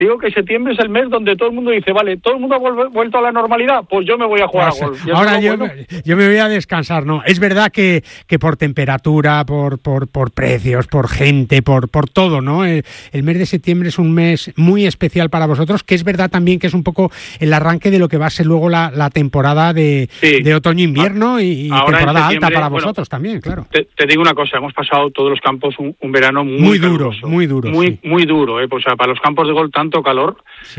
Digo que septiembre es el mes donde todo el mundo dice, vale, todo el mundo ha vuelto a la normalidad, pues yo me voy a jugar a golf. Ahora yo me voy a descansar, ¿no? Es verdad que por temperatura, por precios, por gente, por todo, ¿no? El mes de septiembre es un mes muy especial para vosotros, que es verdad también que es un poco el arranque de lo que va a ser luego la temporada de otoño-invierno y temporada alta para vosotros también, claro. Te digo una cosa, hemos pasado todos los campos un verano muy duro. Muy duro, o sea, para los campos de golf tanto calor,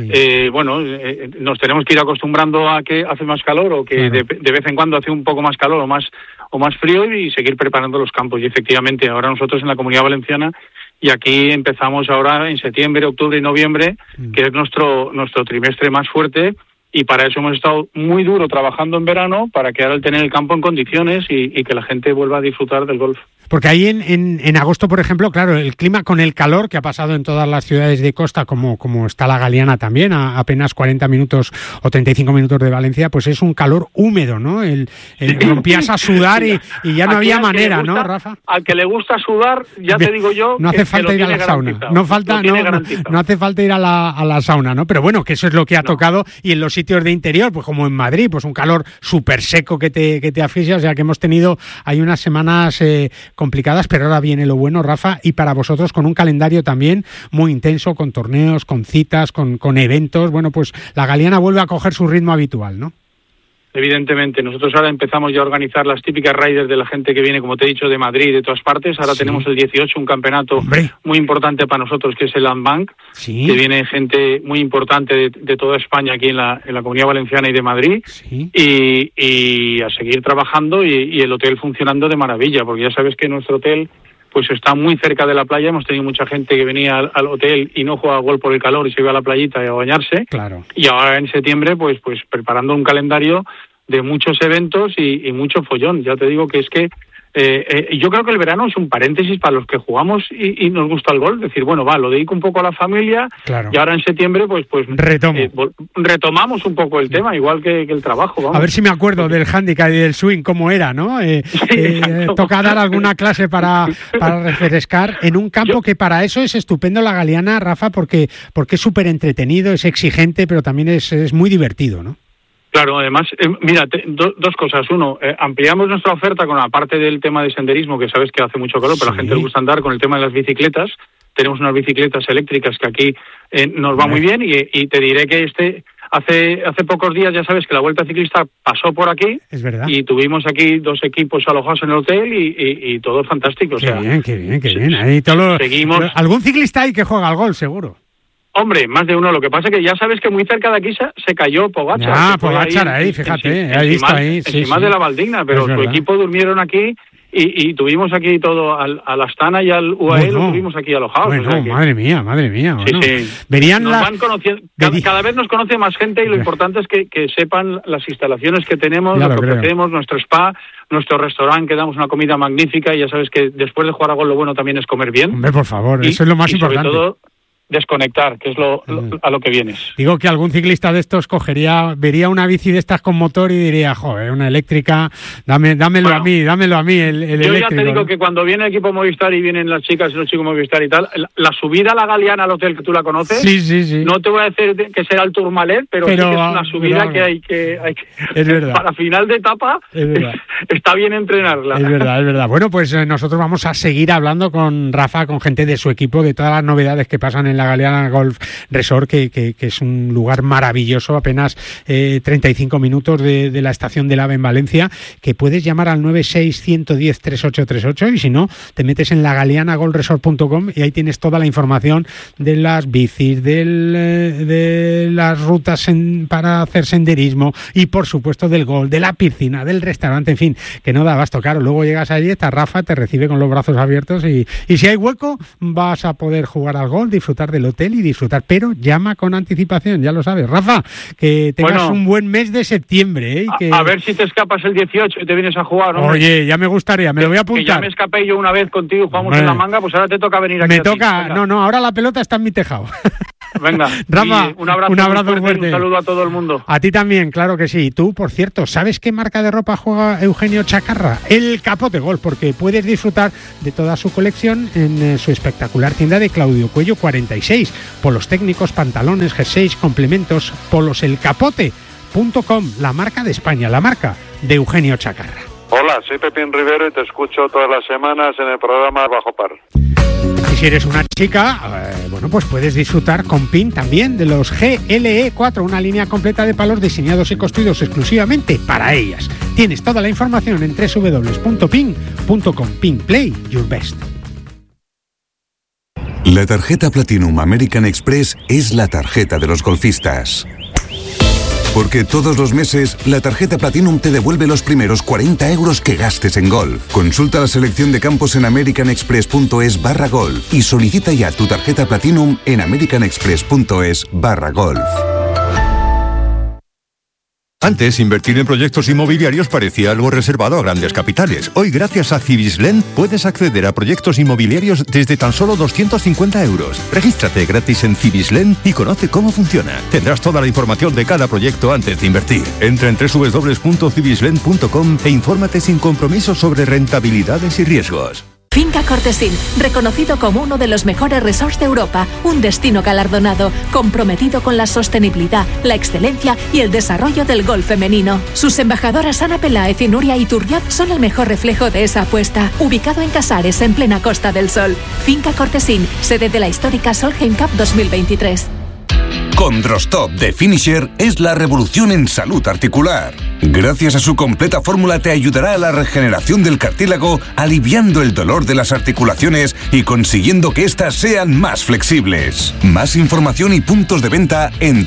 nos tenemos que ir acostumbrando a que hace más calor o que de vez en cuando hace un poco más calor o más frío y seguir preparando los campos. Y efectivamente, ahora nosotros en la Comunidad Valenciana, y aquí empezamos ahora en septiembre, octubre y noviembre, que es nuestro trimestre más fuerte, y para eso hemos estado muy duro trabajando en verano para que ahora tener el campo en condiciones y que la gente vuelva a disfrutar del golf. Porque ahí en agosto, por ejemplo, claro, el clima con el calor que ha pasado en todas las ciudades de costa, como está la Galiana también, a apenas 40 minutos o 35 minutos de Valencia, pues es un calor húmedo, ¿no? Rompías a sudar y ya no había manera, ¿no, Rafa? Al que le gusta sudar, ya te digo yo, no hace falta ir a la sauna. No hace falta ir a la sauna, ¿no? Pero bueno, que eso es lo que ha tocado, y en los sitios de interior, pues como en Madrid, pues un calor súper seco que te asfixia, o sea que hemos tenido ahí unas semanas complicadas, pero ahora viene lo bueno, Rafa, y para vosotros con un calendario también muy intenso, con torneos, con citas, con eventos. Bueno, pues la Galiana vuelve a coger su ritmo habitual, ¿no? Evidentemente, nosotros ahora empezamos ya a organizar las típicas riders de la gente que viene, como te he dicho, de Madrid y de todas partes. Ahora tenemos el 18, un campeonato muy importante para nosotros, que es el Landbank, que viene gente muy importante de toda España aquí en la Comunidad Valenciana y de Madrid, y a seguir trabajando y el hotel funcionando de maravilla, porque ya sabes que nuestro hotel pues está muy cerca de la playa. Hemos tenido mucha gente que venía al hotel y no jugaba golf por el calor y se iba a la playita a bañarse. Claro. Y ahora en septiembre pues preparando un calendario de muchos eventos y mucho follón. Ya te digo que es que yo creo que el verano es un paréntesis para los que jugamos y nos gusta el golf. Decir, bueno, lo dedico un poco a la familia, y ahora en septiembre pues retomamos un poco el tema, igual que el trabajo. Vamos. A ver si me acuerdo del handicap y del swing, cómo era, ¿no? Toca dar alguna clase para refrescar en un campo que para eso es estupendo la Galiana, Rafa, porque es súper entretenido, es exigente, pero también es muy divertido, ¿no? Claro, además, mira, dos cosas. Uno, ampliamos nuestra oferta con la parte del tema de senderismo, que sabes que hace mucho calor, pero a la gente le gusta andar, con el tema de las bicicletas. Tenemos unas bicicletas eléctricas que aquí nos va muy bien, y te diré que hace pocos días, ya sabes que la Vuelta Ciclista pasó por aquí. Es verdad. Y tuvimos aquí 2 equipos alojados en el hotel y todo fantástico. Qué bien. Ahí seguimos. Algún ciclista hay que juega al golf, seguro. Hombre, más de uno. Lo que pasa es que ya sabes que muy cerca de aquí se cayó Pogačar. Pogačar ahí, fíjate. Encima de la Baldigna, pero su equipo durmieron aquí y tuvimos aquí todo, al Astana y al UAE lo tuvimos aquí alojados. Bueno, o sea que... madre mía. Bueno. Sí. Van conociendo, cada vez nos conoce más gente, y lo importante es que sepan las instalaciones que tenemos, lo que ofrecemos, nuestro spa, nuestro restaurante, que damos una comida magnífica, y ya sabes que después de jugar a golf lo bueno también es comer bien. Hombre, por favor, eso es lo más importante. Sobre todo, desconectar, que es a lo que vienes. Digo que algún ciclista de estos vería una bici de estas con motor y diría, joder, una eléctrica, dámelo a mí, el eléctrico. Yo ya te digo que cuando viene el equipo Movistar y vienen las chicas y los chicos Movistar y tal, la subida a la Galiana al hotel, que tú la conoces, sí. No te voy a decir que será el Tourmalet, pero sí que es una subida que hay que es verdad. Para final de etapa está bien entrenarla. Es verdad. Bueno, pues nosotros vamos a seguir hablando con Rafa, con gente de su equipo, de todas las novedades que pasan en la Galiana Golf Resort, que es un lugar maravilloso, apenas 35 minutos de la estación del AVE en Valencia, que puedes llamar al 96-110-3838, y si no, te metes en lagalianagolfresort.com y ahí tienes toda la información de las bicis, de las rutas para hacer senderismo, y por supuesto del golf, de la piscina, del restaurante, en fin, que no da abasto. Claro, luego llegas allí, está Rafa, te recibe con los brazos abiertos, y si hay hueco vas a poder jugar al golf, disfrutar del hotel y disfrutar, pero llama con anticipación, ya lo sabes. Rafa, que tengas un buen mes de septiembre, ¿eh? A ver si te escapas el 18 y te vienes a jugar, ¿no? Oye, ya me gustaría, me lo voy a apuntar. Que ya me escapé yo una vez contigo, jugamos en la Manga, pues ahora te toca venir aquí. No, ahora la pelota está en mi tejado. Venga, Rafa, un abrazo fuerte. Un saludo a todo el mundo. A ti también, claro que sí. Tú, por cierto, ¿sabes qué marca de ropa juega Eugenio Chacarra? El Capote Golf, porque puedes disfrutar de toda su colección en su espectacular tienda de Claudio Cuello 46. Polos técnicos, pantalones, jerseys, complementos, poloselcapote.com, la marca de España, la marca de Eugenio Chacarra. Hola, soy Pepín Rivero y te escucho todas las semanas en el programa Bajo Par. Y si eres una chica, bueno, pues puedes disfrutar con PIN también de los GLE4, una línea completa de palos diseñados y construidos exclusivamente para ellas. Tienes toda la información en www.pin.com. PIN, play your best. La tarjeta Platinum American Express es la tarjeta de los golfistas. Porque todos los meses, la tarjeta Platinum te devuelve los primeros 40 euros que gastes en golf. Consulta la selección de campos en americanexpress.es/golf y solicita ya tu tarjeta Platinum en americanexpress.es/golf. Antes, invertir en proyectos inmobiliarios parecía algo reservado a grandes capitales. Hoy, gracias a Cibislen, puedes acceder a proyectos inmobiliarios desde tan solo 250 euros. Regístrate gratis en Cibislen y conoce cómo funciona. Tendrás toda la información de cada proyecto antes de invertir. Entra en www.cibislen.com e infórmate sin compromiso sobre rentabilidades y riesgos. Finca Cortesín, reconocido como uno de los mejores resorts de Europa, un destino galardonado, comprometido con la sostenibilidad, la excelencia y el desarrollo del golf femenino. Sus embajadoras Ana Peláez y Nuria Iturriaz son el mejor reflejo de esa apuesta. Ubicado en Casares, en plena Costa del Sol. Finca Cortesín, sede de la histórica Solheim Cup 2023. Condrostop de Finisher es la revolución en salud articular. Gracias a su completa fórmula te ayudará a la regeneración del cartílago, aliviando el dolor de las articulaciones y consiguiendo que éstas sean más flexibles. Más información y puntos de venta en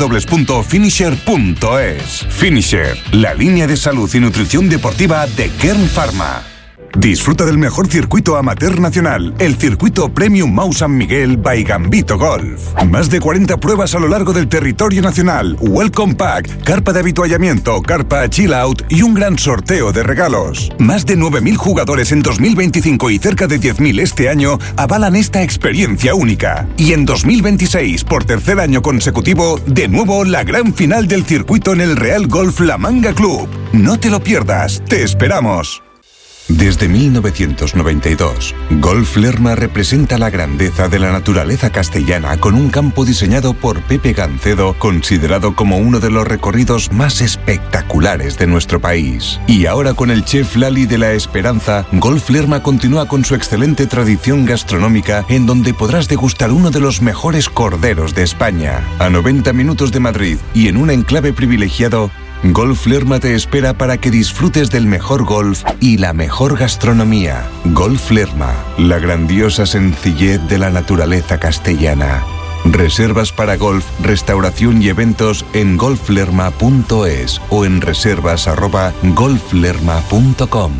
www.finisher.es. Finisher, la línea de salud y nutrición deportiva de Kern Pharma. Disfruta del mejor circuito amateur nacional, el circuito Premium Mau San Miguel by Gambito Golf. Más de 40 pruebas a lo largo del territorio nacional, Welcome Pack, carpa de avituallamiento, carpa Chill Out y un gran sorteo de regalos. Más de 9.000 jugadores en 2025 y cerca de 10.000 este año avalan esta experiencia única. Y en 2026, por tercer año consecutivo, de nuevo la gran final del circuito en el Real Golf La Manga Club. No te lo pierdas, te esperamos. Desde 1992, Golf Lerma representa la grandeza de la naturaleza castellana con un campo diseñado por Pepe Gancedo, considerado como uno de los recorridos más espectaculares de nuestro país. Y ahora con el chef Lali de la Esperanza, Golf Lerma continúa con su excelente tradición gastronómica en donde podrás degustar uno de los mejores corderos de España. A 90 minutos de Madrid y en un enclave privilegiado, Golf Lerma te espera para que disfrutes del mejor golf y la mejor gastronomía. Golf Lerma, la grandiosa sencillez de la naturaleza castellana. Reservas para golf, restauración y eventos en golflerma.es o en reservas@golflerma.com.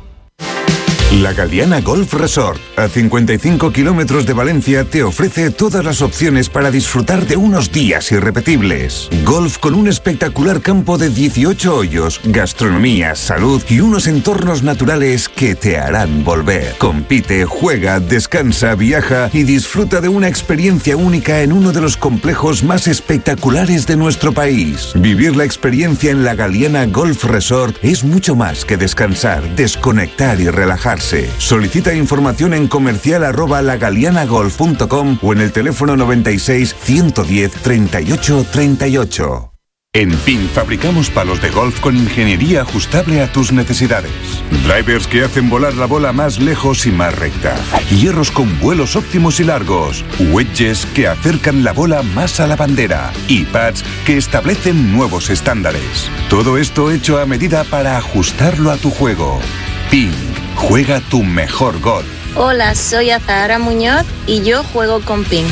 La Galiana Golf Resort, a 55 kilómetros de Valencia, te ofrece todas las opciones para disfrutar de unos días irrepetibles. Golf con un espectacular campo de 18 hoyos, gastronomía, salud y unos entornos naturales que te harán volver. Compite, juega, descansa, viaja y disfruta de una experiencia única en uno de los complejos más espectaculares de nuestro país. Vivir la experiencia en la Galiana Golf Resort es mucho más que descansar, desconectar y relajarse. Solicita información en comercial@lagalianagolf.com o en el teléfono 96 110 38 38. En PIN fabricamos palos de golf con ingeniería ajustable a tus necesidades. Drivers que hacen volar la bola más lejos y más recta. Hierros con vuelos óptimos y largos. Wedges que acercan la bola más a la bandera. Y pads que establecen nuevos estándares. Todo esto hecho a medida para ajustarlo a tu juego. PIN. Juega tu mejor golf. Hola, soy Azahara Muñoz y yo juego con PIN.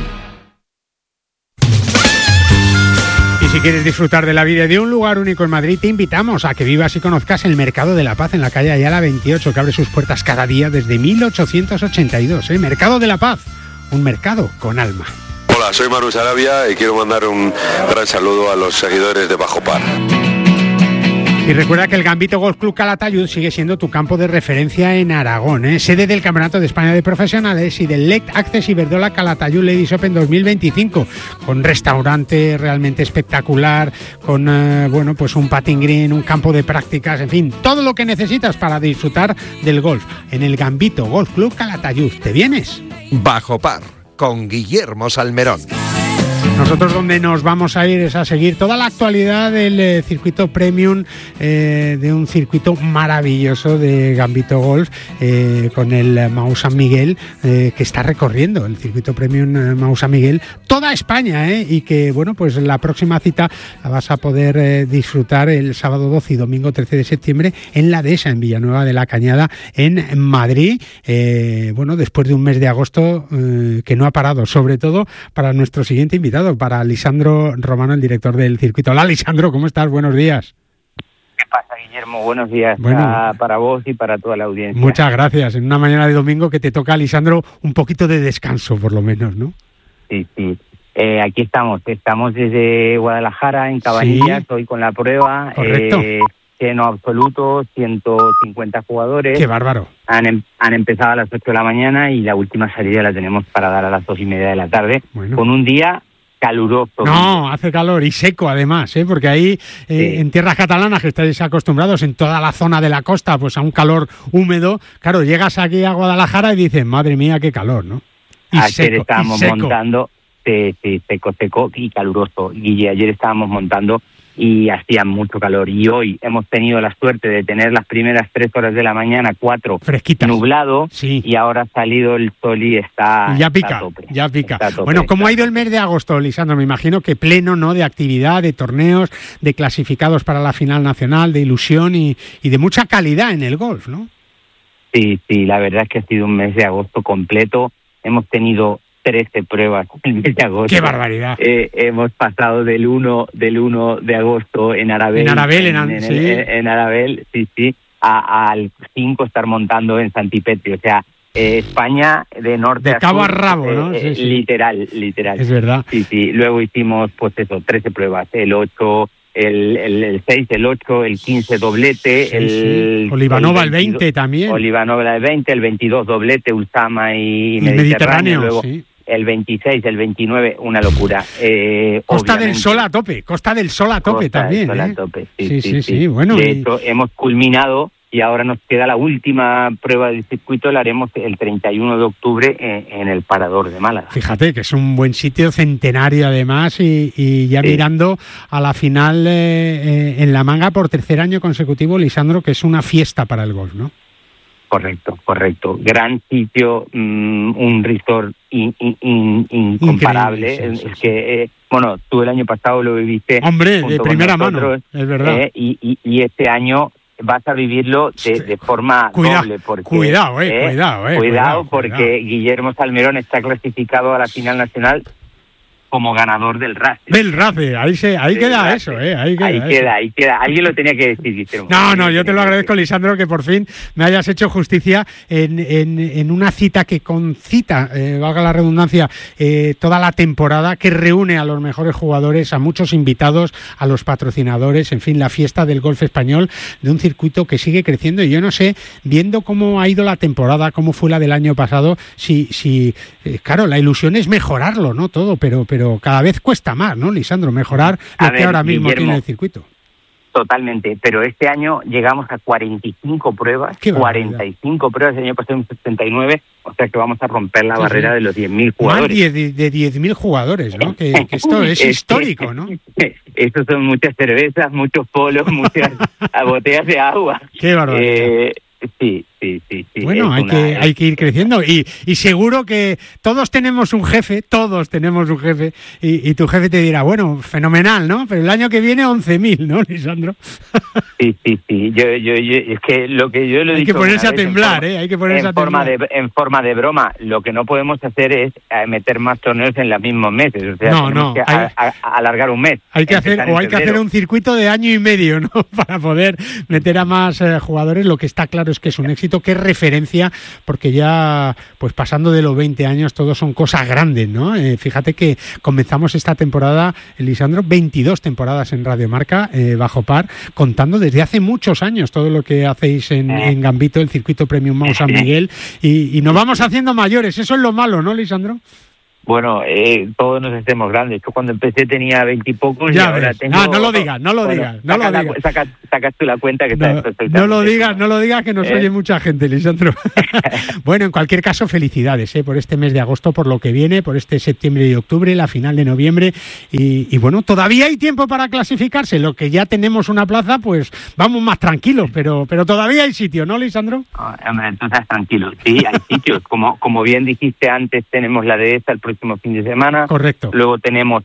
Y si quieres disfrutar de la vida de un lugar único en Madrid, te invitamos a que vivas y conozcas el Mercado de la Paz en la calle Ayala 28, que abre sus puertas cada día desde 1882. Mercado de la Paz, un mercado con alma. Hola, soy Manu Sarabia y quiero mandar un gran saludo a los seguidores de Bajo Par. Y recuerda que el Gambito Golf Club Calatayud sigue siendo tu campo de referencia en Aragón, sede del Campeonato de España de Profesionales y del Lect Access Iberdrola Calatayud Ladies Open 2025, con restaurante realmente espectacular, con pues un putting green, un campo de prácticas, en fin, todo lo que necesitas para disfrutar del golf en el Gambito Golf Club Calatayud. ¿Te vienes? Bajo par, con Guillermo Salmerón. Nosotros donde nos vamos a ir es a seguir toda la actualidad del circuito premium, de un circuito maravilloso de Gambito Golf, con el Mau San Miguel, que está recorriendo el circuito premium Mau San Miguel, toda España, y que, bueno, pues la próxima cita la vas a poder disfrutar el sábado 12 y domingo 13 de septiembre en la Dehesa, en Villanueva de la Cañada, en Madrid, después de un mes de agosto que no ha parado, sobre todo para nuestro siguiente invitado, para Lisandro Romano, el director del circuito. Hola, Lisandro, ¿cómo estás? Buenos días. ¿Qué pasa, Guillermo? Buenos días para vos y para toda la audiencia. Muchas gracias. En una mañana de domingo que te toca, Lisandro, un poquito de descanso, por lo menos, ¿no? Sí. Aquí estamos desde Guadalajara, en Cabanillas, hoy con la prueba. Correcto. Lleno absoluto, 150 jugadores. ¡Qué bárbaro! Han empezado a las 8 de la mañana y la última salida la tenemos para dar a las 2:30 de la tarde, con un día caluroso. No, hace calor y seco además, porque ahí en tierras catalanas, que estáis acostumbrados en toda la zona de la costa, pues a un calor húmedo, claro, llegas aquí a Guadalajara y dices, madre mía, qué calor, ¿no? Ayer estábamos montando, seco y caluroso, y ayer estábamos montando y hacía mucho calor, y hoy hemos tenido la suerte de tener las primeras 3 horas de la mañana, 4, fresquitas, nublado, y ahora ha salido el sol y está pica. Está tope, bueno, ¿cómo ha ido el mes de agosto, Lisandro? Me imagino que pleno, ¿no?, de actividad, de torneos, de clasificados para la final nacional, de ilusión y de mucha calidad en el golf, ¿no? Sí, la verdad es que ha sido un mes de agosto completo. Hemos tenido 13 pruebas en el mes de agosto. ¡Qué barbaridad! Hemos pasado del 1 de agosto en Arabel. En Arabel, sí, al 5 estar montando en Santipetri. O sea, España de norte de cabo a rabo, ¿no? Sí. Literal. Es verdad. Sí. Luego hicimos, 13 pruebas. El 8... El 6, el 8, el 15 doblete, Olivanova el 20 también. Olivanova el 20, el 22 doblete, Ulsama y Mediterráneo. Luego el 26, el 29, una locura. Costa del Sol a tope también. Costa del Sol a tope, sí. Bueno, de hecho, hemos culminado y ahora nos queda la última prueba del circuito, la haremos el 31 de octubre en el Parador de Málaga. Fíjate que es un buen sitio, centenario además, y ya mirando a la final en La Manga por tercer año consecutivo, Lisandro, que es una fiesta para el golf, ¿no? Correcto. Gran sitio, un resort incomparable. Sí. Es que, tú el año pasado lo viviste. Hombre, de primera mano, es verdad. Y este año vas a vivirlo de forma doble. Porque, cuidado, porque Guillermo Salmerón está clasificado a la final nacional como ganador del RACE. Ahí queda eso, Ahí queda. Alguien lo tenía que decir, Guillermo. No, yo te lo agradezco, Lisandro, que por fin me hayas hecho justicia en una cita que concita, valga la redundancia, toda la temporada, que reúne a los mejores jugadores, a muchos invitados, a los patrocinadores, en fin, la fiesta del golf español, de un circuito que sigue creciendo. Y yo no sé, viendo cómo ha ido la temporada, cómo fue la del año pasado, claro, la ilusión es mejorarlo, ¿no? Todo, pero cada vez cuesta más, ¿no, Lisandro? Mejorar lo que ahora mismo tiene el circuito. Totalmente, pero este año llegamos a 45 pruebas, 45 pruebas, el año pasado en 79, o sea que vamos a romper la barrera de los 10.000 jugadores. Más de 10.000 jugadores, ¿no? Que esto es histórico, ¿no? Estos son muchas cervezas, muchos polos, muchas botellas de agua. ¡Qué barbaridad! Sí. Bueno, hay que ir creciendo y seguro que todos tenemos un jefe y tu jefe te dirá, bueno, fenomenal, ¿no? Pero el año que viene 11.000, ¿no, Lisandro? Sí. Yo es que lo que yo lo he dicho. Hay que ponerse a temblar, Hay que ponerse a temblar. En forma de broma, lo que no podemos hacer es meter más torneos en los mismos meses. O sea, tenemos que alargar un mes. Hay que hacer un circuito de año y medio, ¿no? Para poder meter a más jugadores. Lo que está claro es que es un éxito éxito, qué referencia, porque ya, pues pasando de los 20 años, todos son cosas grandes, ¿no? Fíjate que comenzamos esta temporada, Lisandro, 22 temporadas en Radio Marca, bajo par, contando desde hace muchos años todo lo que hacéis en Gambito, el circuito Premium Mau San Miguel, y nos vamos haciendo mayores. Eso es lo malo, ¿no, Lisandro? Bueno, todos nos hacemos grandes. Yo cuando empecé tenía 20 y pocos y ahora tengo... No lo digas. Sacas tú la cuenta que está perfectamente. No lo digas que nos oye mucha gente, Lisandro. Bueno, en cualquier caso, felicidades por este mes de agosto, por lo que viene, por este septiembre y octubre, la final de noviembre. Y bueno, todavía hay tiempo para clasificarse. Lo que ya tenemos una plaza, pues vamos más tranquilos, pero todavía hay sitio, ¿no, Lisandro? Hombre, tú estás tranquilo. Sí, hay sitios. Como bien dijiste antes, tenemos la dehesa el próximo fin de semana. Correcto. Luego tenemos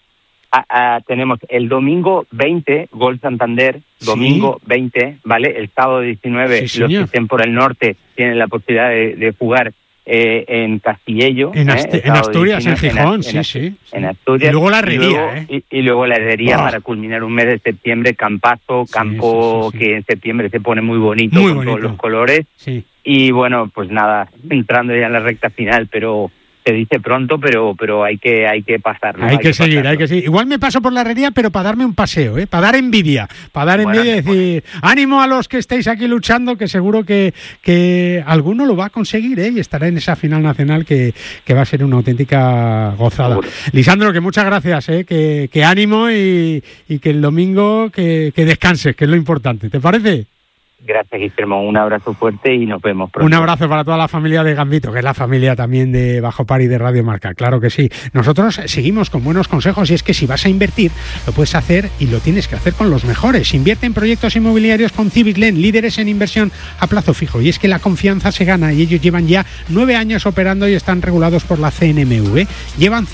el domingo 20, Gol Santander, domingo 20, ¿vale? El sábado 19, los que estén por el norte tienen la posibilidad de jugar en Castillejo. En Asturias, 19, en Gijón, en Asturias. Y luego la herrería, y luego la herrería para culminar un mes de septiembre, campo que en septiembre se pone muy bonito todos los colores. Sí. Y bueno, pues nada, entrando ya en la recta final, pero... Se dice pronto, pero hay que pasarlo. Hay que seguir. Igual me paso por la herrería, pero para darme un paseo, para dar envidia. Y decir, ánimo a los que estáis aquí luchando, que seguro que alguno lo va a conseguir, y estará en esa final nacional que va a ser una auténtica gozada. Seguro. Lisandro, que muchas gracias, que ánimo y que el domingo que descanses, que es lo importante. ¿Te parece? Gracias, Guillermo. Un abrazo fuerte y nos vemos pronto. Un abrazo para toda la familia de Gambito, que es la familia también de Bajo Par y de Radio Marca. Claro que sí. Nosotros seguimos con buenos consejos y es que si vas a invertir, lo puedes hacer y lo tienes que hacer con los mejores. Invierte en proyectos inmobiliarios con Civislen, líderes en inversión a plazo fijo. Y es que la confianza se gana y ellos llevan ya 9 años operando y están regulados por la CNMV. Llevan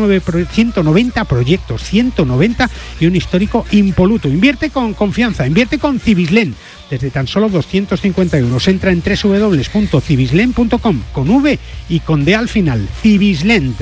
190 proyectos, 190 y un histórico impoluto. Invierte con confianza, invierte con Civislen. Desde tan solo 250 euros. Entra en www.civislen.com con V y con D al final. Civislen.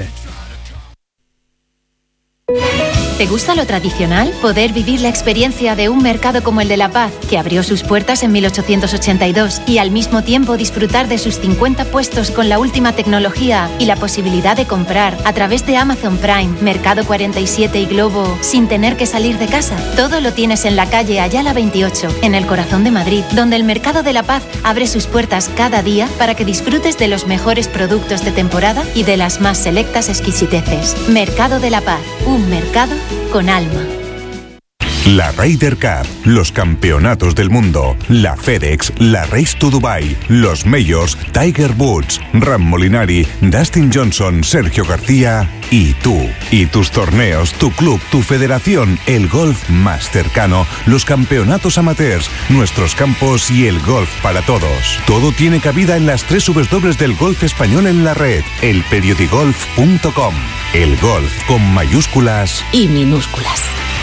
¿Te gusta lo tradicional? Poder vivir la experiencia de un mercado como el de La Paz, que abrió sus puertas en 1882, y al mismo tiempo disfrutar de sus 50 puestos con la última tecnología y la posibilidad de comprar a través de Amazon Prime, Mercado 47 y Globo, sin tener que salir de casa. Todo lo tienes en la calle Ayala 28, en el corazón de Madrid, donde el Mercado de La Paz abre sus puertas cada día para que disfrutes de los mejores productos de temporada y de las más selectas exquisiteces. Mercado de La Paz, un mercado con alma. La Ryder Cup, los campeonatos del mundo, la FedEx, la Race to Dubai, los Majors, Tiger Woods, Ram Molinari, Dustin Johnson, Sergio García y tú. Y tus torneos, tu club, tu federación, el golf más cercano, los campeonatos amateurs, nuestros campos y el golf para todos. Todo tiene cabida en las 3 W del golf español en la red, elperiodigolf.com. El golf con mayúsculas y minúsculas.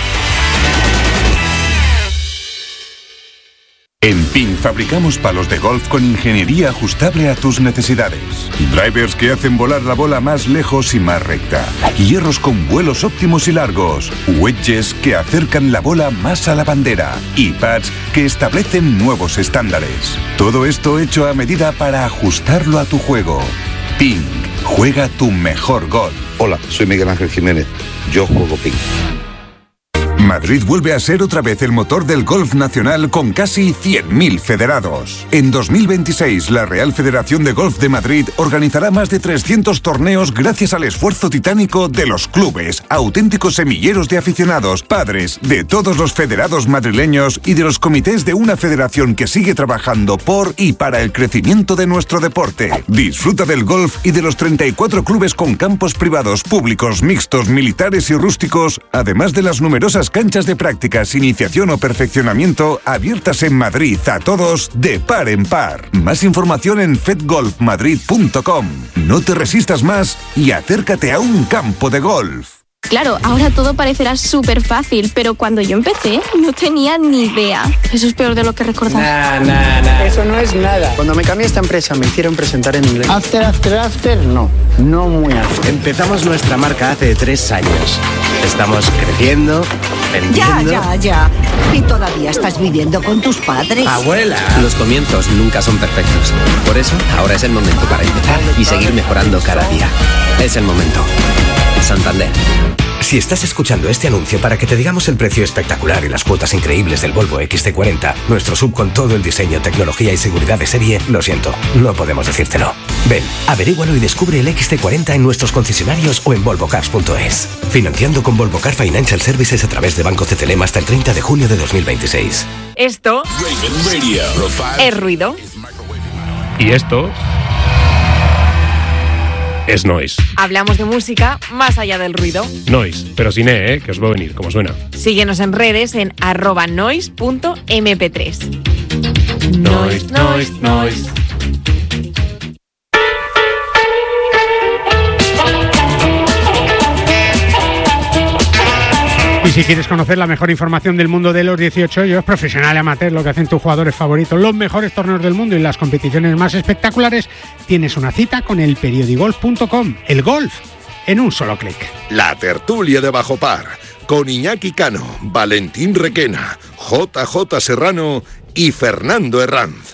En PIN fabricamos palos de golf con ingeniería ajustable a tus necesidades. Drivers que hacen volar la bola más lejos y más recta. Hierros con vuelos óptimos y largos. Wedges que acercan la bola más a la bandera. Y pads que establecen nuevos estándares. Todo esto hecho a medida para ajustarlo a tu juego. PIN. Juega tu mejor golf. Hola, soy Miguel Ángel Jiménez. Yo juego PIN. Madrid vuelve a ser otra vez el motor del golf nacional con casi 100.000 federados. En 2026, la Real Federación de Golf de Madrid organizará más de 300 torneos gracias al esfuerzo titánico de los clubes, auténticos semilleros de aficionados, padres, de todos los federados madrileños y de los comités de una federación que sigue trabajando por y para el crecimiento de nuestro deporte. Disfruta del golf y de los 34 clubes con campos privados, públicos, mixtos, militares y rústicos, además de las numerosas canchas de prácticas, iniciación o perfeccionamiento abiertas en Madrid a todos de par en par. Más información en fedgolfmadrid.com. No te resistas más y acércate a un campo de golf. Claro, ahora todo parecerá súper fácil, pero cuando yo empecé no tenía ni idea. Eso es peor de lo que recordaba. Eso no es nada. Cuando me cambié a esta empresa me hicieron presentar en inglés. After, no muy after. Empezamos nuestra marca hace 3 años. Estamos creciendo, vendiendo... Ya. ¿Y todavía estás viviendo con tus padres? Abuela. Los comienzos nunca son perfectos. Por eso, ahora es el momento para empezar y seguir mejorando cada día. Es el momento. Santander. Si estás escuchando este anuncio para que te digamos el precio espectacular y las cuotas increíbles del Volvo XC40, nuestro SUV con todo el diseño, tecnología y seguridad de serie, lo siento, no podemos decírtelo. Ven, averígualo y descubre el XC40 en nuestros concesionarios o en volvocars.es. Financiando con Volvo Car Financial Services a través de Banco CTLM hasta el 30 de junio de 2026. Esto es ruido. Y esto es noise. Hablamos de música más allá del ruido. Noise, pero sin que os va a venir, como suena. Síguenos en redes en @noise.mp3. Noise. Y si quieres conocer la mejor información del mundo de los 18 hoyos, profesional y amateur, lo que hacen tus jugadores favoritos, los mejores torneos del mundo y las competiciones más espectaculares, tienes una cita con el periodigolf.com. El golf en un solo clic. La tertulia de Bajo Par, con Iñaki Cano, Valentín Requena, JJ Serrano y Fernando Herranz.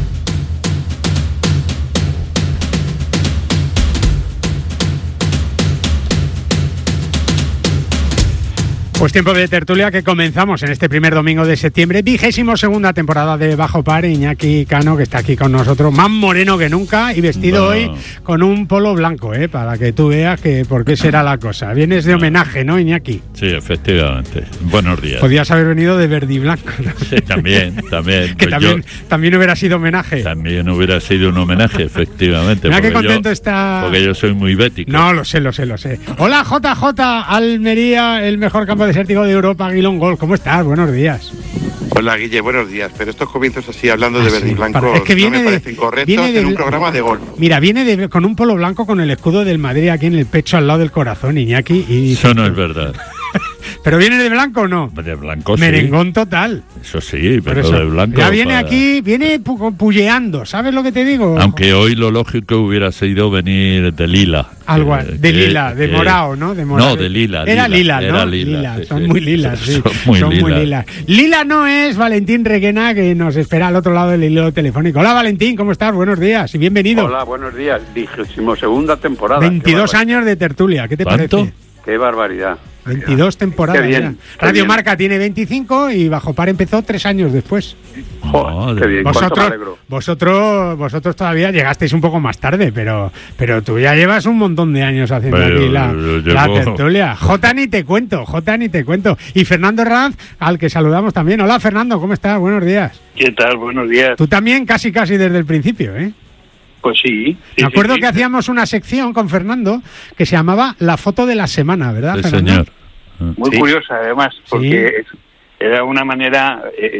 Pues tiempo de tertulia que comenzamos en este primer domingo de septiembre, 22ª temporada de Bajo Par. Iñaki Cano, que está aquí con nosotros, más moreno que nunca y vestido hoy con un polo blanco, para que tú veas que por qué será la cosa. Vienes de homenaje, ¿no, Iñaki? Sí, efectivamente. Buenos días. Podías haber venido de verde y blanco, ¿no? Sí, también. Que pues también hubiera sido homenaje. También hubiera sido un homenaje, efectivamente. Mira qué contento está. Porque yo soy muy bético. No, lo sé. Hola, JJ, Almería, el mejor campo desértico de Europa, Aguilón Golf. ¿Cómo estás? Buenos días. Hola, Guille, buenos días. Pero estos comienzos así, hablando de verde y blanco, es que viene no me parecen correctos en un programa de golf. Mira, viene con un polo blanco con el escudo del Madrid aquí en el pecho al lado del corazón, Iñaki. Eso no es verdad. ¿Pero viene de blanco o no? De blanco, merengón total. Eso sí, pero de blanco. Ya viene aquí, viene pulleando, ¿sabes lo que te digo? Aunque hoy lo lógico hubiera sido venir de lila. Algo de lila, de morado, ¿no? De morado. No, de lila. Era lila, ¿no? Era lila. Sí, son muy lilas, sí. Son muy lilas. Lila no es Valentín Requena, que nos espera al otro lado del hilo telefónico. Hola, Valentín, ¿cómo estás? Buenos días y bienvenido. Hola, buenos días. 22ª temporada. 22 años de tertulia, ¿qué te parece? Qué barbaridad. 22 temporadas. Qué bien, Radio Marca tiene 25 y Bajo Par empezó 3 años después. Joder, qué bien. Vosotros todavía llegasteis un poco más tarde, pero tú ya llevas un montón de años haciendo aquí la tertulia. Jota ni te cuento. Y Fernando Herranz, al que saludamos también. Hola, Fernando, ¿cómo estás? Buenos días. ¿Qué tal? Buenos días. Tú también casi desde el principio, ¿eh? Pues sí. Me acuerdo que hacíamos una sección con Fernando que se llamaba La Foto de la Semana, ¿verdad, sí, Fernando? Señor. Muy curiosa, además, porque era una manera,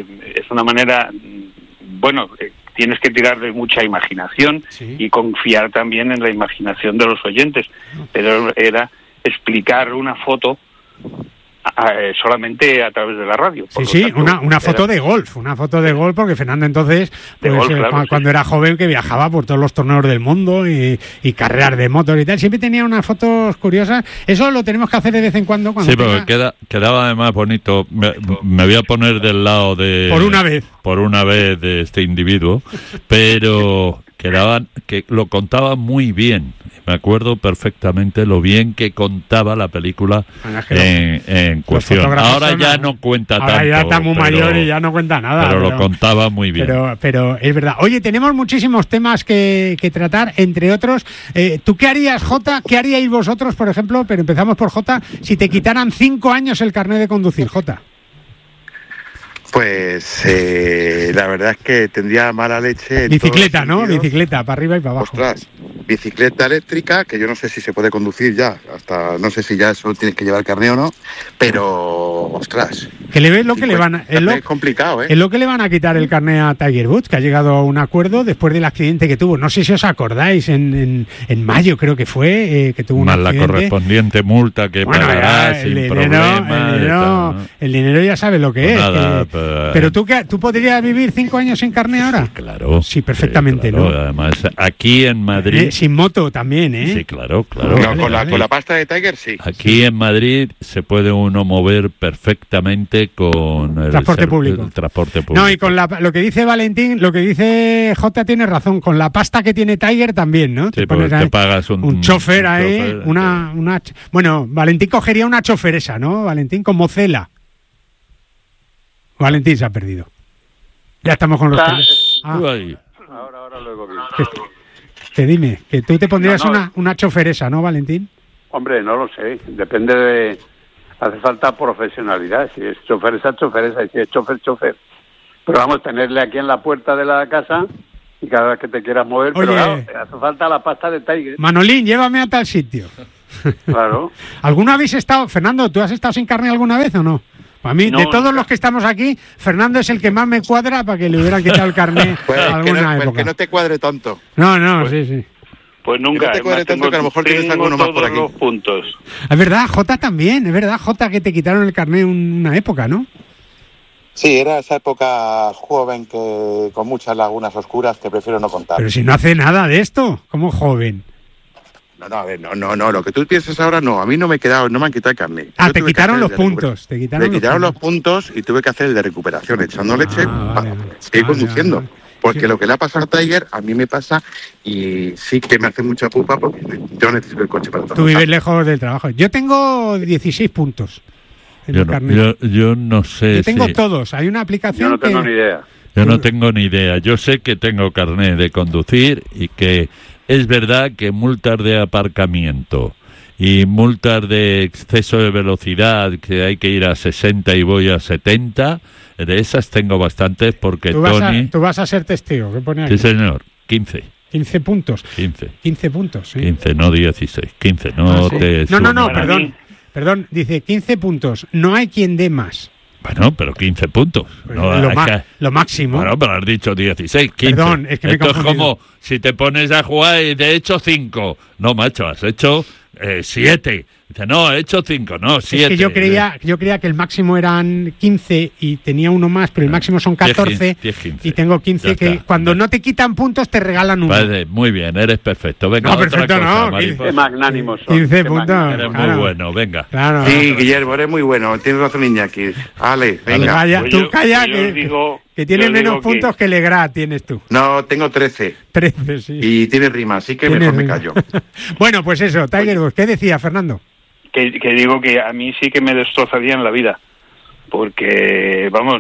bueno, tienes que tirar de mucha imaginación y confiar también en la imaginación de los oyentes, pero era explicar una foto solamente a través de la radio. Una foto de golf, porque Fernando entonces, cuando era joven, que viajaba por todos los torneos del mundo y carreras de motos y tal, siempre tenía unas fotos curiosas. Eso lo tenemos que hacer de vez en cuando. Sí, porque quedaba además bonito. Me voy a poner del lado de... Por una vez de este individuo, pero que lo contaba muy bien. Me acuerdo perfectamente lo bien que contaba la película en cuestión. Ahora ya no cuenta tanto. Ahora ya está muy mayor y ya no cuenta nada. Pero lo contaba muy bien. Pero es verdad. Oye, tenemos muchísimos temas que tratar, entre otros. ¿Tú qué harías, Jota? ¿Qué haríais vosotros, por ejemplo? Pero empezamos por Jota. Si te quitaran 5 años el carnet de conducir, Jota. Pues la verdad es que tendría mala leche. Bicicleta, ¿no? Bicicleta, para arriba y para abajo. Ostras, bicicleta eléctrica, que yo no sé si se puede conducir ya, no sé si ya eso tienes que llevar carné o no, pero, ostras. Que le ves lo que le van a, es complicado, es lo que le van a quitar el carné a Tiger Woods, que ha llegado a un acuerdo después del accidente que tuvo. No sé si os acordáis, en mayo creo que fue, que tuvo un accidente. La correspondiente multa que pagará sin problema. El dinero ya sabe lo que es. Pero tú podrías vivir 5 años sin carné ahora. Sí, claro. Sí, perfectamente, claro. ¿no? Además, aquí en Madrid... sin moto también, ¿eh? Sí, claro. No, con la pasta de Tiger, sí. Aquí en Madrid se puede uno mover perfectamente con el transporte público. No, y con lo que dice Valentín, lo que dice Jota tiene razón, con la pasta que tiene Tiger también, ¿no? Sí, porque te pagas un chofer ahí, una... Bueno, Valentín cogería una choferesa, ¿no? Valentín, como Cela. Valentín se ha perdido. Ya estamos con los... Ahora luego bien. Que dime, que tú te pondrías una choferesa, ¿no, Valentín? Hombre, no lo sé, depende de... Hace falta profesionalidad, si es choferesa, y si es chofer. Pero vamos a tenerle aquí en la puerta de la casa y cada vez que te quieras mover, pero claro, hace falta la pasta de Tiger. Manolín, llévame a tal sitio. Claro. ¿Alguno habéis estado, Fernando, tú has estado sin carne alguna vez o no? Para mí, de todos los que estamos aquí, Fernando es el que más me cuadra para que le hubieran quitado el carné alguna época. Que no te cuadre tanto. No, sí. Pues nunca. Que no te cuadre tanto, que a lo mejor tienes alguno más por aquí. Los puntos. Es verdad, Jota también, es verdad, Jota, que te quitaron el carné una época, ¿no? Sí, era esa época joven que con muchas lagunas oscuras que prefiero no contar. Pero si no hace nada de esto, ¿cómo joven? No, lo que tú piensas ahora no, a mí no me han quitado el carnet. Te quitaron los puntos. Me quitaron los puntos y tuve que hacer el de recuperación, echando leche para seguir conduciendo. Porque lo que le ha pasado a Tiger, a mí me pasa y sí que me hace mucha pupa porque yo necesito el coche para trabajar. Tú vives lejos del trabajo. Yo tengo 16 puntos en el carnet. Yo no sé. Yo tengo todos. Hay una aplicación. Yo no tengo ni idea. Yo no tengo ni idea. Yo sé que tengo carnet de conducir y que es verdad que multas de aparcamiento y multas de exceso de velocidad, que hay que ir a 60 y voy a 70, de esas tengo bastantes porque tú vas a ser testigo. ¿Qué pone aquí? Sí, señor. 15. 15 puntos. 15 puntos, sí. 15, no 16. 15, no te... No, perdón. Dice 15 puntos. No hay quien dé más. Bueno, pero 15 puntos. Pues lo máximo. Bueno, pero has dicho 16, 15. Perdón, es que esto es como si te pones a jugar y te he hecho 5. No, macho, has hecho 7. Dice, no, he hecho 5, no, 7. Es que yo creía que el máximo eran 15 y tenía uno más, pero el máximo son 14 15. Y tengo 15 que cuando no te quitan puntos te regalan uno. Vale, muy bien, eres perfecto. Venga, no, perfecto, otra cosa, Qué magnánimos son. 15 puntos. Eres muy bueno, venga. Claro. Sí, Guillermo, eres muy bueno. Tienes razón, Iñaki. Ale, venga. Tú calla, que tiene menos puntos que Legrand tienes tú. No, tengo 13. 13, sí. Y tiene rima, así que mejor me callo. Bueno, pues eso, Tiger Woods, ¿qué decía Fernando? Que digo que a mí sí que me destrozaría en la vida, porque, vamos,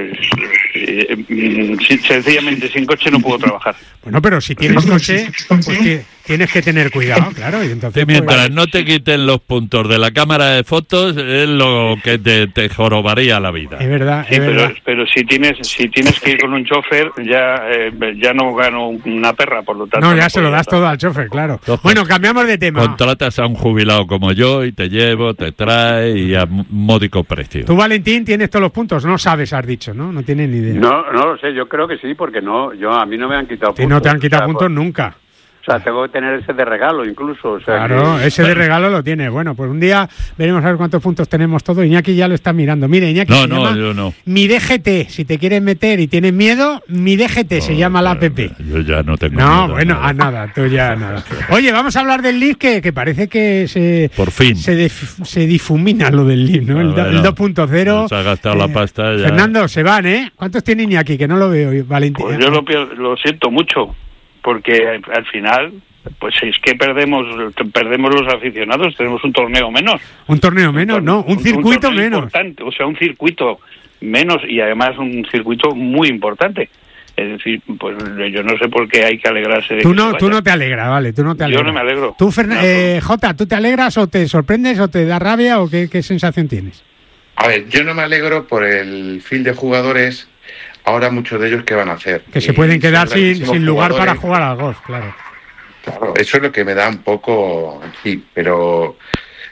sencillamente sin coche no puedo trabajar. Bueno, pero si tienes coche, pues tienes que tener cuidado, claro. Y entonces, mientras no te quiten los puntos de la cámara de fotos, es lo que te jorobaría la vida. Es verdad, sí, pero si tienes que ir con un chofer, ya no gano una perra, por lo tanto. No, ya se lo das todo al chofer, claro. Bueno, cambiamos de tema. Contratas a un jubilado como yo y te llevo, te trae y a módico precio. Tú, Valentín, tienes todos los puntos, no sabes, has dicho, ¿no? No tienes ni idea. No lo sé, yo creo que sí, porque a mí no me han quitado puntos. No te han quitado puntos nunca. O sea, tengo que tener ese de regalo incluso. O sea, claro, ese de regalo lo tiene. Bueno, pues un día veremos a ver cuántos puntos tenemos todos. Iñaki ya lo está mirando. Mire, Iñaki yo no. Mi DGT, si te quieres meter y tienes miedo, Mi DGT se llama la app. Yo ya no tengo miedo. No, bueno, nada, tú ya nada. Oye, vamos a hablar del Leaf, que parece que por fin se difumina lo del Leaf, ¿no? El 2.0. Se ha gastado la pasta ya. Fernando, se van, ¿eh? ¿Cuántos tiene Iñaki? Que no lo veo, Valentín. Pues yo lo siento mucho. Porque al final, pues es que perdemos los aficionados, tenemos un torneo menos. Un torneo menos, no, un circuito menos. Importante, o sea, un circuito menos y además un circuito muy importante. Es decir, pues yo no sé por qué hay que alegrarse de tú no te alegras, vale, tú no te alegras. Yo no me alegro. Tú, Jota, ¿tú te alegras o te sorprendes o te da rabia o qué sensación tienes? A ver, yo no me alegro por el fil de jugadores. Ahora muchos de ellos, ¿qué van a hacer? Que se pueden quedar sin lugar para jugar al golf, claro. Claro, eso es lo que me da un poco aquí, pero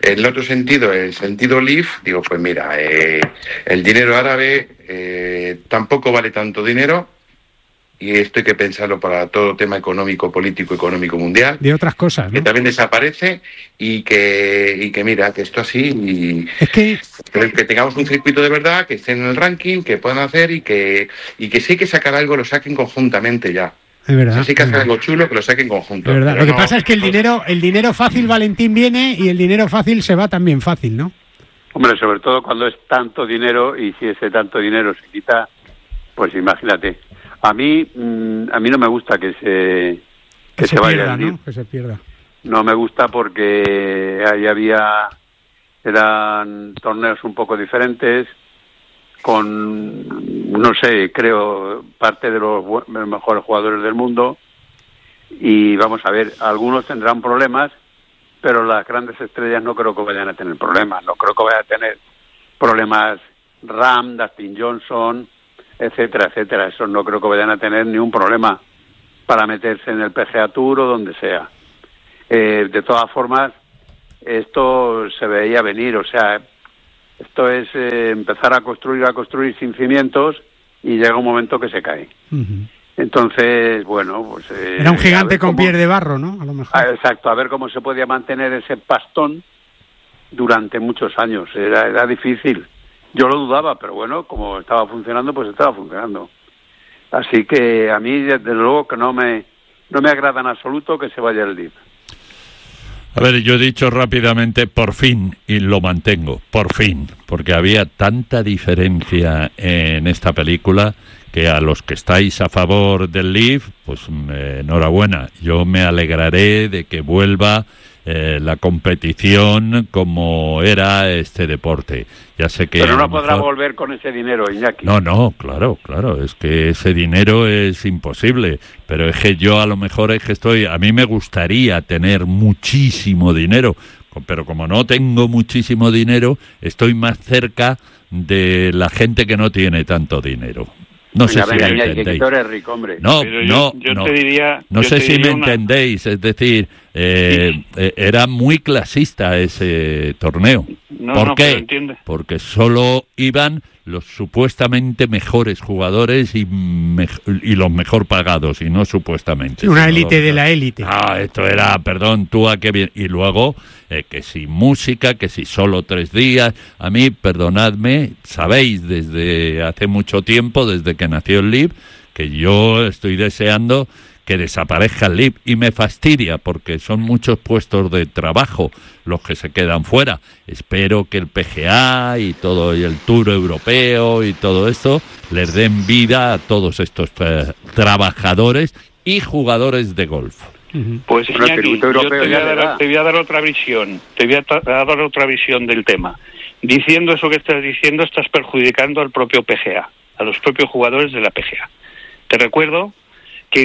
En el otro sentido, el sentido Leaf, digo, pues mira, el dinero árabe tampoco vale tanto dinero, y esto hay que pensarlo para todo tema económico, político, económico mundial. De otras cosas, ¿no? Que también desaparece y que mira, que esto así, y es que tengamos un circuito de verdad, que esté en el ranking, que puedan hacer y que sí que sacar algo, lo saquen conjuntamente ya. Es verdad. Así que hacer algo chulo, que lo saquen conjunto. Es verdad. Lo que pasa es que el dinero fácil, Valentín, viene, y el dinero fácil se va también fácil, ¿no? Hombre, sobre todo cuando es tanto dinero, y si ese tanto dinero se quita, pues imagínate. A mí no me gusta que se vaya pierda, el Leaf. ¿no? Que se pierda. No me gusta porque ahí eran torneos un poco diferentes, con, no sé, creo, parte de los mejores jugadores del mundo, y vamos a ver, algunos tendrán problemas, pero las grandes estrellas no creo que vayan a tener problemas. No creo que vayan a tener problemas Ram, Dustin Johnson, etcétera, etcétera. Eso no creo que vayan a tener ni un problema para meterse en el PGA Tour o donde sea. De todas formas, esto se veía venir, o sea, esto es empezar a construir sin cimientos, y llega un momento que se cae. Uh-huh. Entonces, bueno, pues... era un gigante con pies de barro, ¿no? A lo mejor. Exacto, a ver cómo se podía mantener ese pastón durante muchos años. Era difícil. Yo lo dudaba, pero bueno, como estaba funcionando, pues estaba funcionando. Así que a mí, desde luego, que no me agrada en absoluto que se vaya el Leaf. A ver, yo he dicho rápidamente por fin, y lo mantengo, por fin, porque había tanta diferencia en esta película que a los que estáis a favor del Leaf, pues enhorabuena. Yo me alegraré de que vuelva la competición como era este deporte. Ya sé que pero no podrá volver con ese dinero, Iñaki. No, claro, es que ese dinero es imposible, pero es que yo a lo mejor a mí me gustaría tener muchísimo dinero, pero como no tengo muchísimo dinero, estoy más cerca de la gente que no tiene tanto dinero. No sé si me entendéis. Que eres rico, hombre. No, te diría, no sé si me entendéis, es decir, era muy clasista ese torneo. ¿Por qué? Porque solo iban los supuestamente mejores jugadores y los mejor pagados, y no supuestamente. Una élite de la élite. Esto era, perdón, tú a qué bien. Y luego, que si música, que si solo 3 días. A mí, perdonadme, sabéis desde hace mucho tiempo, desde que nació el Leaf, que yo estoy deseando que desaparezca el Leaf, y me fastidia porque son muchos puestos de trabajo los que se quedan fuera. Espero que el PGA y todo, y el Tour Europeo y todo esto les den vida a todos estos trabajadores y jugadores de golf. Pues Iñaki, yo te voy a dar otra visión, del tema. Diciendo eso que estás diciendo, estás perjudicando al propio PGA, a los propios jugadores de la PGA. Te recuerdo que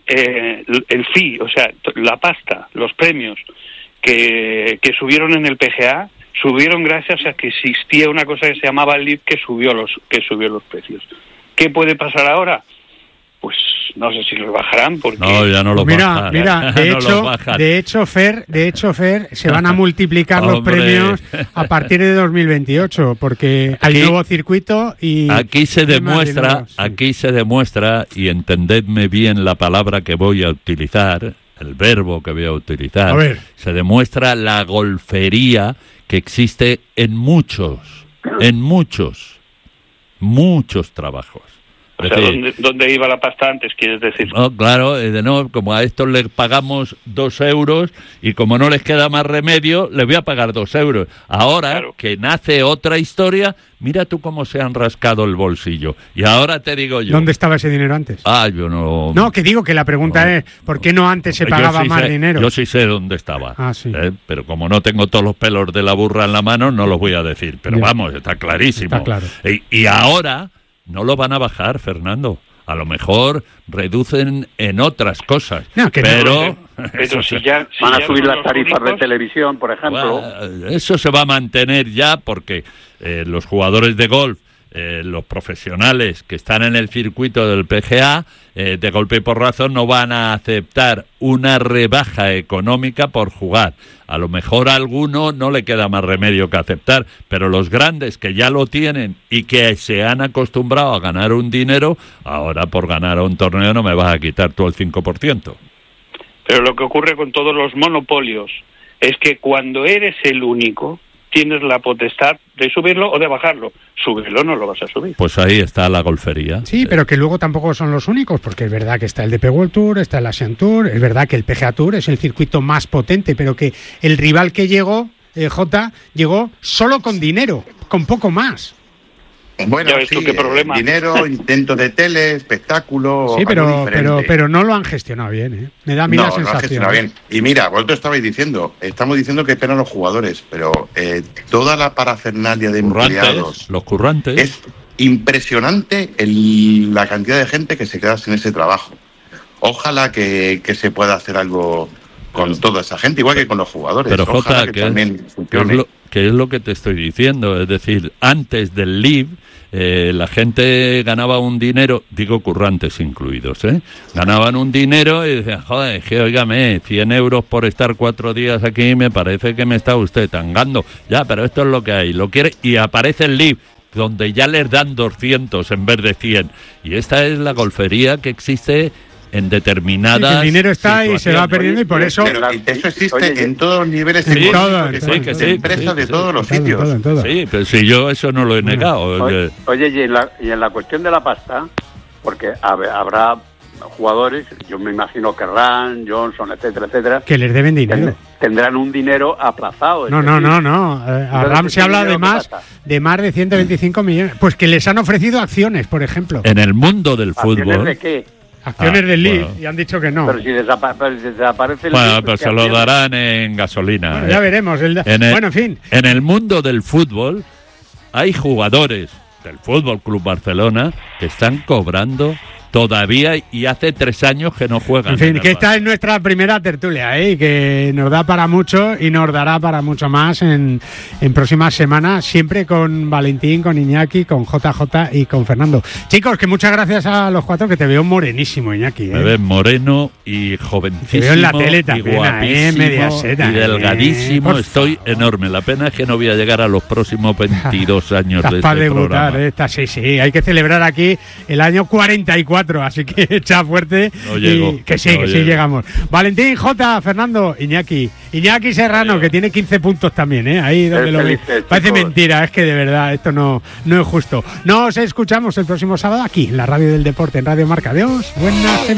el fee, o sea, la pasta, los premios que subieron en el PGA, subieron gracias a que existía una cosa que se llamaba el Leaf, que subió los precios. ¿Qué puede pasar ahora? Pues no sé si los bajarán, porque... No, ya no lo bajan. Mira, de hecho, Fer, se van a multiplicar los premios a partir de 2028, porque hay nuevo circuito y... Aquí se demuestra, y entendedme bien la palabra que voy a utilizar, el verbo que voy a utilizar, se demuestra la golfería que existe en muchos trabajos. O sea, ¿dónde iba la pasta antes, quieres decir? No, claro, como a estos les pagamos 2 euros, y como no les queda más remedio, les voy a pagar 2 euros. Ahora, que nace otra historia, mira tú cómo se han rascado el bolsillo. Y ahora te digo yo... ¿Dónde estaba ese dinero antes? Yo no... No, que digo que la pregunta es, ¿por qué no antes se pagaba más dinero? Yo sí sé dónde estaba. Sí. Pero como no tengo todos los pelos de la burra en la mano, no los voy a decir. Pero vamos, está clarísimo. Está claro. Y ahora... no lo van a bajar, Fernando. A lo mejor reducen en otras cosas. Pero si van a subir las tarifas de televisión, por ejemplo. Eso se va a mantener ya, porque los jugadores de golf los profesionales que están en el circuito del PGA, de golpe y porrazo, no van a aceptar una rebaja económica por jugar. A lo mejor a alguno no le queda más remedio que aceptar, pero los grandes que ya lo tienen y que se han acostumbrado a ganar un dinero, ahora por ganar a un torneo no me vas a quitar tú el 5%. Pero lo que ocurre con todos los monopolios es que cuando eres el único, tienes la potestad de subirlo o de bajarlo. Súbelo, no lo vas a subir. Pues ahí está la golfería. Sí, pero que luego tampoco son los únicos, porque es verdad que está el DP World Tour, está el Asian Tour, es verdad que el PGA Tour es el circuito más potente, pero que el rival que llegó, llegó solo con dinero, con poco más. Bueno, sí, ¿qué problema? Dinero, intento de tele, espectáculo... Sí, pero no lo han gestionado bien, ¿eh? Me da a mí la sensación. No lo han gestionado bien. Y mira, vosotros estamos diciendo que penan los jugadores, pero toda la parafernalia de empleados... Los currantes. Es impresionante la cantidad de gente que se queda sin ese trabajo. Ojalá que se pueda hacer algo con toda esa gente, igual que con los jugadores. Pero Jota, que es lo que te estoy diciendo, es decir, antes del LIV la gente ganaba un dinero, digo currantes incluidos, ganaban un dinero y decían, joder, que óigame, 100 euros por estar 4 días aquí, me parece que me está usted tangando. Ya, pero esto es lo que hay, lo quiere, y aparece el LIV, donde ya les dan 200 en vez de 100. Y esta es la golfería que existe en determinadas... Sí, el dinero está y se va perdiendo, y por eso... Pero eso existe en todos los niveles de empresas de todos los sitios. Sí, pero si yo eso no lo he negado. Oye, y en la cuestión de la pasta, porque habrá jugadores, yo me imagino que Ram, Johnson, etcétera, que les deben dinero. Tendrán un dinero aplazado. No. A Ram se habla de más de 125 millones. Pues que les han ofrecido acciones, por ejemplo. En el mundo del fútbol. ¿Acciones de qué? Acciones del LIV, y han dicho que no. Pero si desaparece el LIV, pues se lo darán en gasolina. Bueno, ya veremos. En fin. En el mundo del fútbol hay jugadores del Fútbol Club Barcelona que están cobrando todavía, y hace 3 años que no juegan. En fin, que esta es nuestra primera tertulia, que nos da para mucho y nos dará para mucho más en próximas semanas, siempre con Valentín, con Iñaki, con JJ y con Fernando. Chicos, que muchas gracias a los 4, que te veo morenísimo, Iñaki. Me ves moreno y jovencísimo. Te veo en la tele también, y guapísimo, Mediaset, y delgadísimo. Estoy enorme. La pena es que no voy a llegar a los próximos 22 años de este programa. Sí, hay que celebrar aquí el año 44. Así que echa fuerte. No llego, y que sí llegamos. Valentín, J, Fernando, Iñaki Serrano, que tiene 15 puntos también, ahí donde lo veis. Parece mentira, es que de verdad esto no es justo. Nos escuchamos el próximo sábado aquí en la Radio del Deporte, en Radio Marca. Adiós, buenas